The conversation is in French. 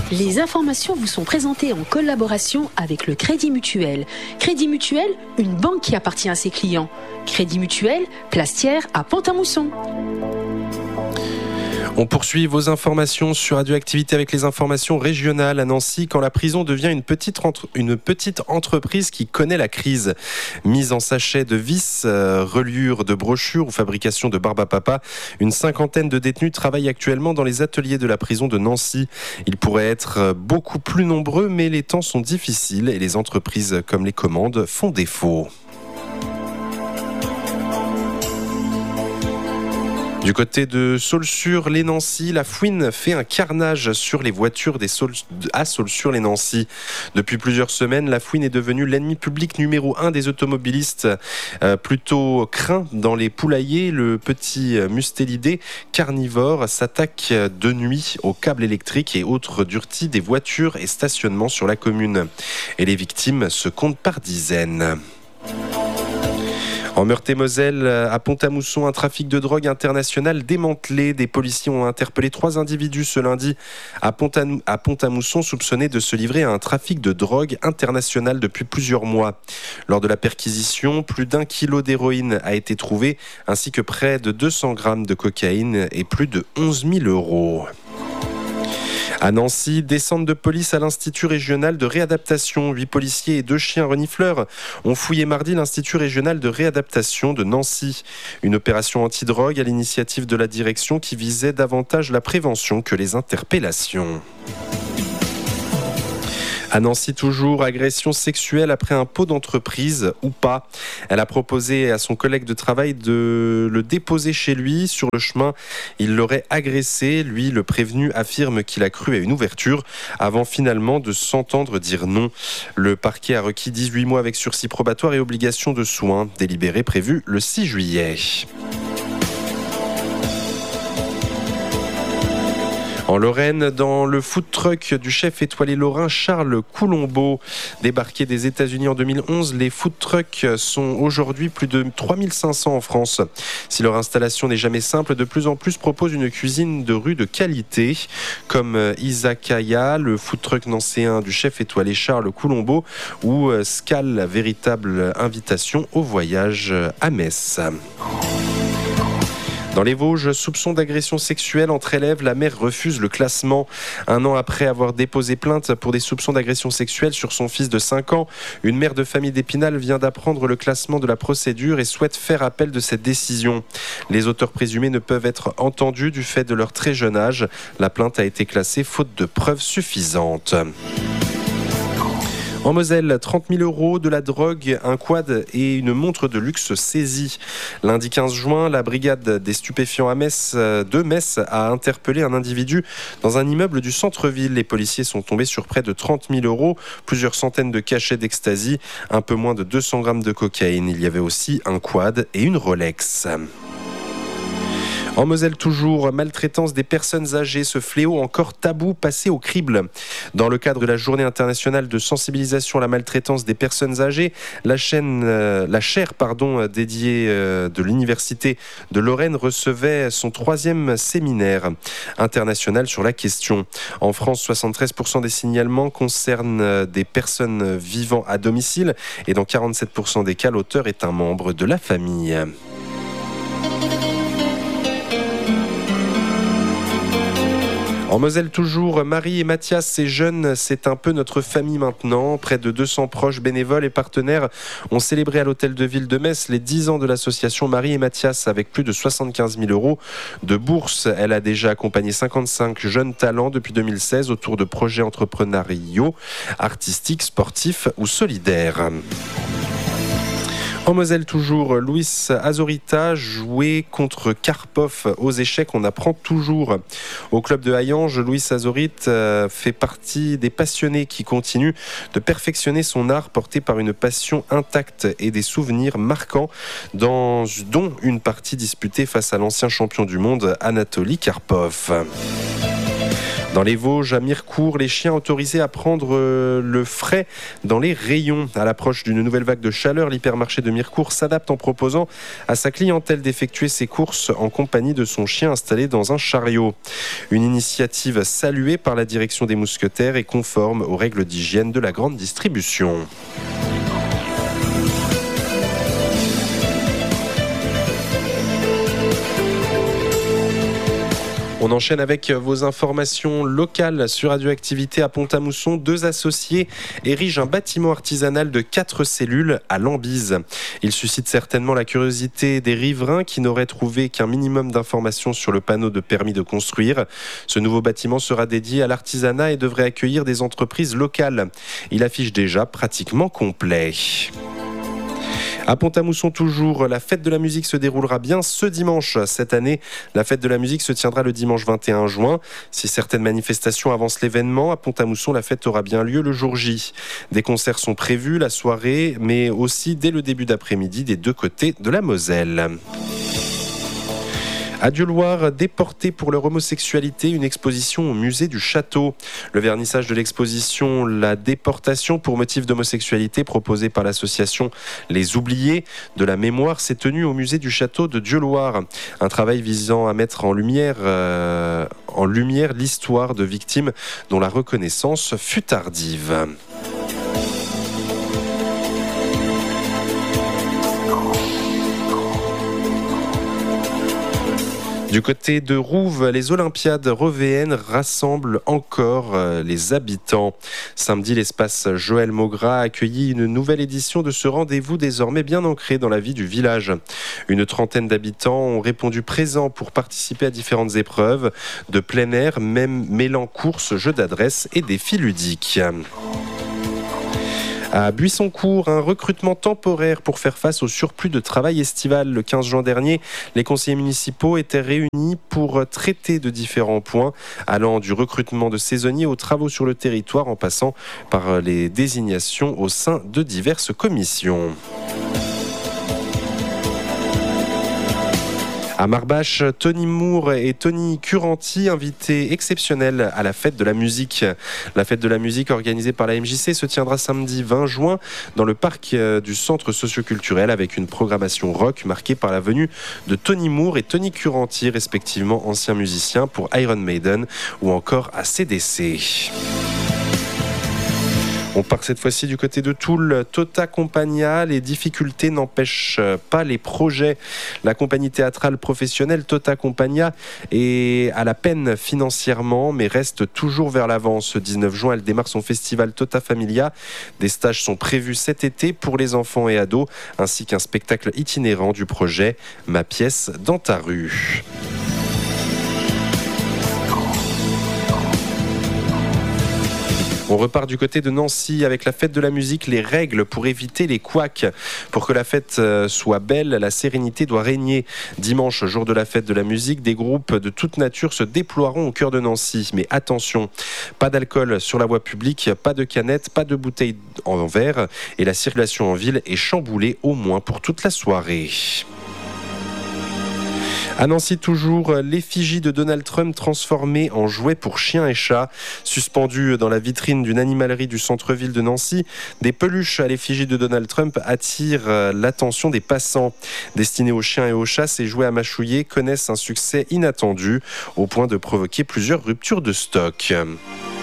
Les informations vous sont présentées en collaboration avec le Crédit Mutuel. Crédit Mutuel, une banque qui appartient à ses clients. Crédit Mutuel, Plastière à Pont-à-Mousson. On poursuit vos informations sur Radioactivité avec les informations régionales à Nancy quand la prison devient une petite entreprise qui connaît la crise. Mise en sachet de vis, reliure de brochures ou fabrication de barbe à papa, une cinquantaine de détenus travaillent actuellement dans les ateliers de la prison de Nancy. Ils pourraient être beaucoup plus nombreux, mais les temps sont difficiles et les entreprises comme les commandes font défaut. Du côté de Saulxures-les-Nancy, la fouine fait un carnage sur les voitures à Saulxures-les-Nancy. Depuis plusieurs semaines, la fouine est devenue l'ennemi public numéro 1 des automobilistes. Plutôt craint dans les poulaillers, le petit mustélidé carnivore s'attaque de nuit aux câbles électriques et autres duretés des voitures et stationnements sur la commune. Et les victimes se comptent par dizaines. En Meurthe-et-Moselle, à Pont-à-Mousson, un trafic de drogue international démantelé. Des policiers ont interpellé 3 individus ce lundi à Pont-à-Mousson soupçonnés de se livrer à un trafic de drogue international depuis plusieurs mois. Lors de la perquisition, plus d'1 kilo d'héroïne a été trouvé, ainsi que près de 200 grammes de cocaïne et plus de 11 000 €. À Nancy, descente de police à l'Institut régional de réadaptation. 8 policiers et 2 chiens renifleurs ont fouillé mardi l'Institut régional de réadaptation de Nancy. Une opération antidrogue à l'initiative de la direction qui visait davantage la prévention que les interpellations. À Nancy toujours, agression sexuelle après un pot d'entreprise ou pas. Elle a proposé à son collègue de travail de le déposer chez lui. Sur le chemin, il l'aurait agressé. Lui, le prévenu, affirme qu'il a cru à une ouverture avant finalement de s'entendre dire non. Le parquet a requis 18 mois avec sursis probatoire et obligation de soins. Délibéré prévu le 6 juillet. En Lorraine, dans le food truck du chef étoilé lorrain Charles Coulombeau, débarqué des États-Unis en 2011, les food trucks sont aujourd'hui plus de 3500 en France. Si leur installation n'est jamais simple, de plus en plus proposent une cuisine de rue de qualité, comme Izakaya, le food truck nancéen du chef étoilé Charles Coulombeau, ou Scal, véritable invitation au voyage à Metz. Dans les Vosges, soupçon d'agression sexuelle entre élèves, la mère refuse le classement. 1 an après avoir déposé plainte pour des soupçons d'agression sexuelle sur son fils de 5 ans, une mère de famille d'Épinal vient d'apprendre le classement de la procédure et souhaite faire appel de cette décision. Les auteurs présumés ne peuvent être entendus du fait de leur très jeune âge. La plainte a été classée faute de preuves suffisantes. En Moselle, 30 000 €, de la drogue, un quad et une montre de luxe saisis. Lundi 15 juin, la brigade des stupéfiants de Metz a interpellé un individu dans un immeuble du centre-ville. Les policiers sont tombés sur près de 30 000 €, plusieurs centaines de cachets d'ecstasy, un peu moins de 200 grammes de cocaïne. Il y avait aussi un quad et une Rolex. En Moselle toujours, maltraitance des personnes âgées, ce fléau encore tabou passé au crible. Dans le cadre de la journée internationale de sensibilisation à la maltraitance des personnes âgées, la chaire dédiée de l'Université de Lorraine recevait son 3e séminaire international sur la question. En France, 73% des signalements concernent des personnes vivant à domicile et dans 47% des cas, l'auteur est un membre de la famille. En Moselle toujours, Marie et Mathias, ces jeunes, c'est un peu notre famille maintenant. Près de 200 proches, bénévoles et partenaires ont célébré à l'hôtel de ville de Metz les 10 ans de l'association Marie et Mathias avec plus de 75 000 € de bourse. Elle a déjà accompagné 55 jeunes talents depuis 2016 autour de projets entrepreneuriaux, artistiques, sportifs ou solidaires. En Moselle toujours, Luis Azorita jouait contre Karpov aux échecs. On apprend toujours. Au club de Hayange, Luis Azorita fait partie des passionnés qui continuent de perfectionner son art porté par une passion intacte et des souvenirs marquants, dont une partie disputée face à l'ancien champion du monde Anatoly Karpov. Dans les Vosges, à Mirecourt, les chiens autorisés à prendre le frais dans les rayons. À l'approche d'une nouvelle vague de chaleur, l'hypermarché de Mirecourt s'adapte en proposant à sa clientèle d'effectuer ses courses en compagnie de son chien installé dans un chariot. Une initiative saluée par la direction des Mousquetaires et conforme aux règles d'hygiène de la grande distribution. On enchaîne avec vos informations locales sur Radioactivité à Pont-à-Mousson. 2 associés érigent un bâtiment artisanal de 4 cellules à Lambise. Il suscite certainement la curiosité des riverains qui n'auraient trouvé qu'un minimum d'informations sur le panneau de permis de construire. Ce nouveau bâtiment sera dédié à l'artisanat et devrait accueillir des entreprises locales. Il affiche déjà pratiquement complet. À Pont-à-Mousson toujours, la fête de la musique se déroulera bien ce dimanche. Cette année, la fête de la musique se tiendra le dimanche 21 juin. Si certaines manifestations avancent l'événement, à Pont-à-Mousson, la fête aura bien lieu le jour J. Des concerts sont prévus la soirée, mais aussi dès le début d'après-midi des 2 côtés de la Moselle. À Dieulouard, déportés pour leur homosexualité, une exposition au musée du Château. Le vernissage de l'exposition La déportation pour motif d'homosexualité proposée par l'association Les Oubliés de la mémoire s'est tenu au musée du Château de Dieulouard. Un travail visant à mettre en lumière l'histoire de victimes dont la reconnaissance fut tardive. Du côté de Rouve, les Olympiades rovéennes rassemblent encore les habitants. Samedi, l'espace Joël Maugras a accueilli une nouvelle édition de ce rendez-vous désormais bien ancré dans la vie du village. Une 30aine d'habitants ont répondu présents pour participer à différentes épreuves de plein air, même mêlant courses, jeux d'adresse et défis ludiques. À Buissoncourt, un recrutement temporaire pour faire face au surplus de travail estival. Le 15 juin dernier, les conseillers municipaux étaient réunis pour traiter de différents points, allant du recrutement de saisonniers aux travaux sur le territoire, en passant par les désignations au sein de diverses commissions. À Marbache, Tony Moore et Tony Curanti, invités exceptionnels à la fête de la musique. La fête de la musique organisée par la MJC se tiendra samedi 20 juin dans le parc du centre socioculturel avec une programmation rock marquée par la venue de Tony Moore et Tony Curanti, respectivement anciens musiciens pour Iron Maiden ou encore AC/DC. On part cette fois-ci du côté de Toul. Tota Compagnia, les difficultés n'empêchent pas les projets. La compagnie théâtrale professionnelle Tota Compagnia est à la peine financièrement, mais reste toujours vers l'avant. Ce 19 juin, elle démarre son festival Tota Familia. Des stages sont prévus cet été pour les enfants et ados, ainsi qu'un spectacle itinérant du projet Ma pièce dans ta rue. On repart du côté de Nancy avec la fête de la musique, les règles pour éviter les couacs. Pour que la fête soit belle, la sérénité doit régner. Dimanche, jour de la fête de la musique, des groupes de toute nature se déploieront au cœur de Nancy. Mais attention, pas d'alcool sur la voie publique, pas de canettes, pas de bouteilles en verre et la circulation en ville est chamboulée au moins pour toute la soirée. À Nancy toujours, l'effigie de Donald Trump transformée en jouet pour chiens et chats. Suspendue dans la vitrine d'une animalerie du centre-ville de Nancy, des peluches à l'effigie de Donald Trump attirent l'attention des passants. Destinés aux chiens et aux chats, ces jouets à mâchouiller connaissent un succès inattendu au point de provoquer plusieurs ruptures de stock.